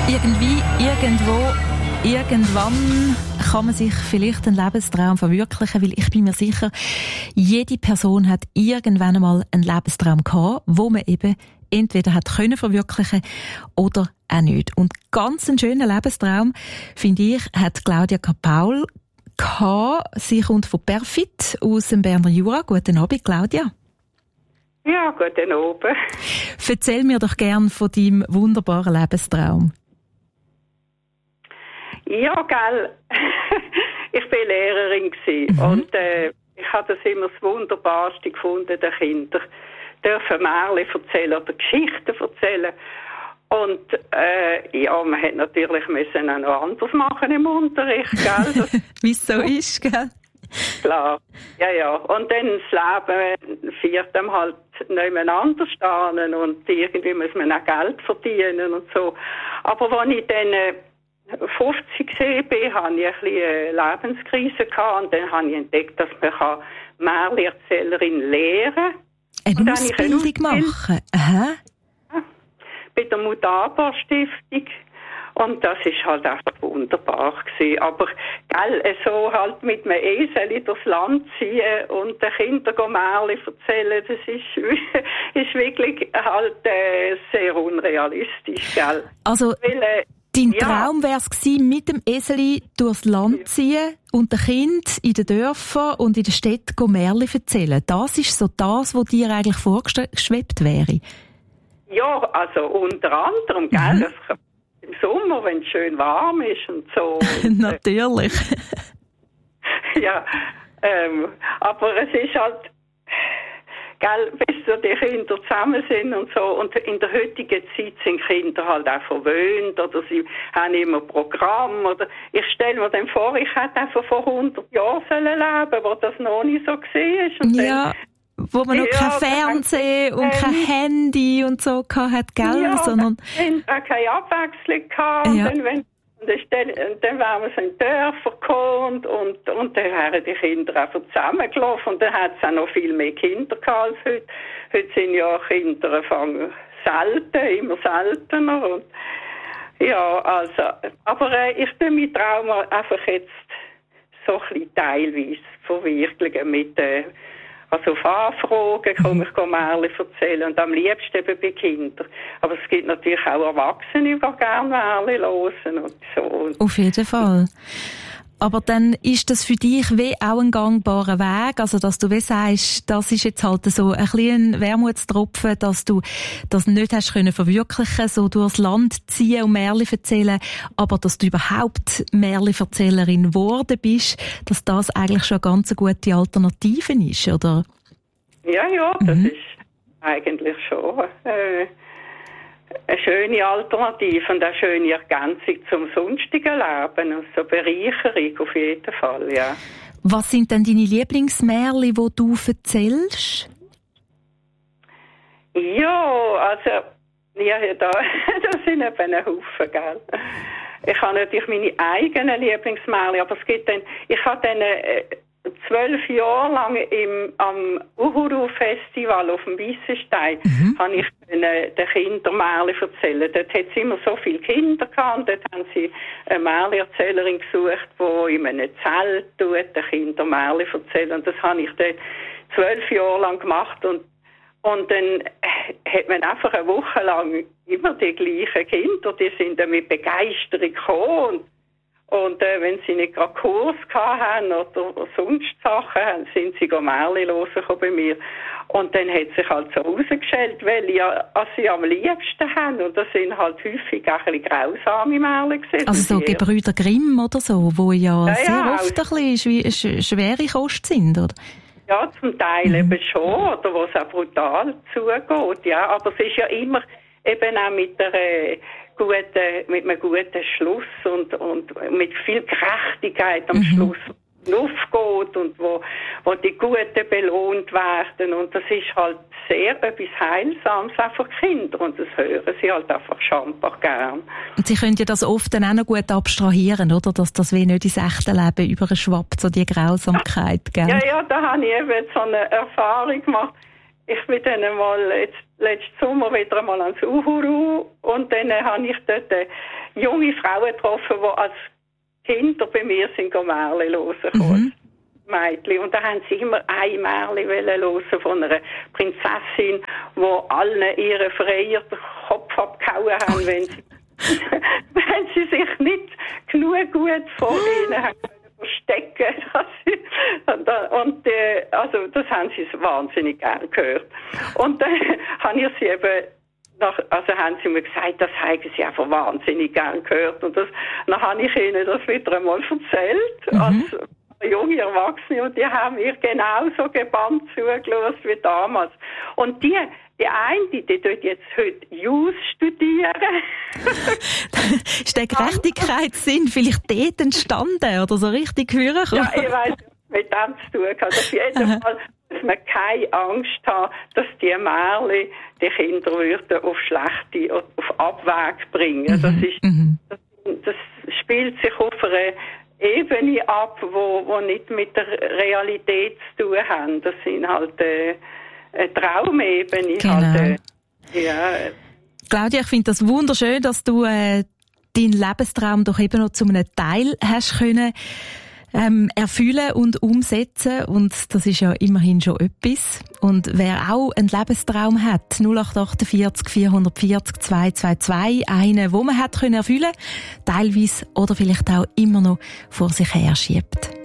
Irgendwie, irgendwo, irgendwann kann man sich vielleicht einen Lebenstraum verwirklichen, weil ich bin mir sicher, jede Person hat irgendwann einmal einen Lebenstraum gehabt, wo man eben entweder hat können verwirklichen oder auch nicht. Und ganz einen schönen Lebenstraum, finde ich, hat Claudia Kapaul gehabt. Sie kommt von Perfit aus dem Berner Jura. Guten Abend, Claudia. Ja, guten Abend. Erzähl mir doch gern von deinem wunderbaren Lebenstraum. Ja, gell. Ich war Lehrerin und ich habe das immer das Wunderbarste gefunden, den Kindern dürfen Märchen erzählen oder Geschichten erzählen. Und ja, man hätte natürlich müssen auch noch anders machen im Unterricht, gell? Wie es so ist, gell? Klar, ja. Und dann das Leben führt einem halt nebeneinander stehen und irgendwie muss man auch Geld verdienen und so. Aber als ich dann 50 gesehen bin, hatte ich ein bisschen eine Lebenskrise gehabt und dann habe ich entdeckt, dass man Märchenerzählerin lehren kann. Eine Ausbildung machen? Aha. Bei der Mutaba Stiftung. Und das ist halt einfach wunderbar gewesen. Aber, gell, so halt mit einem Esel durchs Land ziehen und den Kindern Märchen erzählen, das ist wirklich halt sehr unrealistisch, gell. Also, dein Traum wäre es gewesen, mit dem Eseli durchs Land ziehen und den Kindern in den Dörfern und in den Städten Märchen erzählen. Das ist so das, was dir eigentlich vorgeschwebt wäre? Ja, also unter anderem, gell, das im Sommer, wenn es schön warm ist und so. Natürlich. Ja, aber es ist halt, gell, bis so die Kinder zusammen sind und so. Und in der heutigen Zeit sind Kinder halt auch verwöhnt oder sie haben immer Programm. Oder ich stelle mir dann vor, ich hätte einfach vor 100 Jahren leben, wo das noch nicht so gesehen ist. Und ja. Wo man noch kein Fernsehen und kein Handy und so hat, gell? Ja, sondern auch keine Abwechslung gehabt. Ja. Dann wären wir so in Dörfer gekommen und dann wären die Kinder einfach zusammengelaufen. Und dann hat es auch noch viel mehr Kinder gehabt als heute. Heute sind ja Kinder immer seltener. Und ja, also, aber ich tue meinen Traum einfach jetzt so ein bisschen teilweise verwirklichen mit also auf Anfragen komme ich Märchen erzählen und am liebsten eben bei Kindern. Aber es gibt natürlich auch Erwachsene, die gerne Märchen hören und so. Auf jeden Fall. Aber dann ist das für dich wie auch ein gangbarer Weg, also dass du wie sagst, das ist jetzt halt so ein bisschen Wermutstropfen, dass du das nicht hast können verwirklichen, so durchs Land ziehen und Märchen erzählen, aber dass du überhaupt Märchenverzählerin geworden bist, dass das eigentlich schon eine ganz gute Alternative ist, oder? Ja, das ist eigentlich schon eine schöne Alternative und eine schöne Ergänzung zum sonstigen Leben. Also Bereicherung auf jeden Fall, ja. Was sind denn deine Lieblingsmärchen, die du erzählst? Ja, also, da sind eben ein Haufen, gell. Ich habe natürlich meine eigenen Lieblingsmärchen, aber es gibt dann, ich habe dann 12 Jahre lang am Uhuru-Festival auf dem Weissenstein habe ich den Kindern Märchen erzählt. Dort hat es immer so viele Kinder gehabt und dort haben sie eine Märchenerzählerin gesucht, die in einem Zelt den Kindern Märchen erzählt. Und das habe ich dann 12 Jahre lang gemacht und dann hat man einfach eine Woche lang immer die gleichen Kinder, die sind dann mit Begeisterung gekommen. Und wenn sie nicht gerade Kurs hatten oder sonst Sachen, sind sie Märchen hören bei mir. Und dann hat sich halt so herausgestellt, was sie am liebsten haben. Und das sind halt häufig auch ein bisschen grausame Märchen gewesen. Also so Gebrüder Grimm oder so, wo ja sehr oft ein bisschen schwere Kost sind, oder? Ja, zum Teil eben schon, oder wo es auch brutal zugeht, ja. Aber es ist ja immer eben auch mit einem guten Schluss und mit viel Gerechtigkeit am Schluss aufgeht und wo die Guten belohnt werden. Und das ist halt sehr etwas Heilsames auch für Kinder und das hören sie halt einfach scheinbar gern. Und sie können ja das oft dann auch noch gut abstrahieren, oder? Dass das wie nicht ins echte Leben überschwappt, so die Grausamkeit, gell? Ja, da habe ich eben so eine Erfahrung gemacht. Ich bin dann einmal letzten Sommer wieder einmal ans Uhuru und dann habe ich dort junge Frauen getroffen, die als Kinder bei mir sind Märchen hören. Mädchen. Und da haben sie immer ein Märchen hören von einer Prinzessin, wo allen ihre Freier den Kopf abgehauen haben, wenn sie sich nicht genug gut vor ihnen haben verstecken. Also das haben sie wahnsinnig gern gehört. Und dann habe ich sie eben haben sie mir gesagt, das haben sie einfach wahnsinnig gern gehört. Und dann habe ich ihnen das wieder einmal erzählt, als junge Erwachsene, und die haben mir genauso gebannt zugelassen wie damals. Und die eine, die tut jetzt heute Jus studieren. Ist der Gerechtigkeitssinn vielleicht dort entstanden oder so richtig hören? Ja, ich weiss, mit dem zu tun hat. Auf jeden Fall muss man keine Angst haben, dass die Märchen die Kinder würden auf schlechte, auf Abweg bringen. Das spielt sich auf einer Ebene ab, wo nicht mit der Realität zu tun haben. Das sind halt eine Traumebene. Genau. Halt, Claudia, ich finde das wunderschön, dass du deinen Lebenstraum doch eben noch zu einem Teil hast können erfüllen und umsetzen, und das ist ja immerhin schon etwas. Und wer auch einen Lebenstraum hat, 0848 440 222, einen, wo man hat können erfüllen, teilweise oder vielleicht auch immer noch vor sich her schiebt.